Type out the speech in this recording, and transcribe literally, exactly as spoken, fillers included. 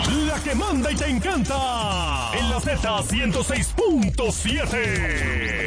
La que manda y te encanta. En la Z ciento seis punto siete.